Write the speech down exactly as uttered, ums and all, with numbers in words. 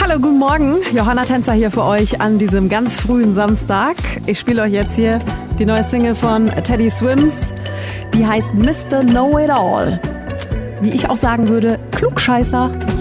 Hallo, guten Morgen. Johanna Tänzer hier für euch an diesem ganz frühen Samstag. Ich spiele euch jetzt hier die neue Single von Teddy Swims. Die heißt Mister Know-It-All. Wie ich auch sagen würde, Klugscheißer.